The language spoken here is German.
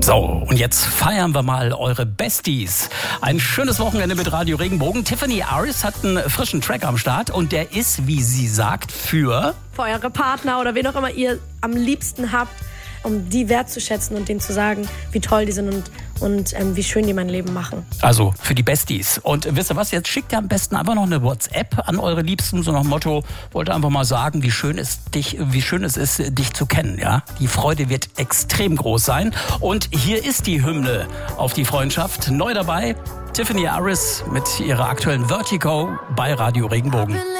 So, und jetzt feiern wir mal eure Besties. Ein schönes Wochenende mit Radio Regenbogen. Tiffany Aris hat einen frischen Track am Start und der ist, wie sie sagt, für eure Partner oder wen auch immer ihr am liebsten habt, um die wertzuschätzen und denen zu sagen, wie toll die sind und wie schön die mein Leben machen. Also für die Besties. Und wisst ihr was, jetzt schickt ihr am besten einfach noch eine WhatsApp an eure Liebsten, so nach dem Motto, wollte einfach mal sagen, wie schön es ist, dich zu kennen. Ja? Die Freude wird extrem groß sein. Und hier ist die Hymne auf die Freundschaft. Neu dabei, Tiffany Aris mit ihrer aktuellen Vertigo bei Radio Regenbogen.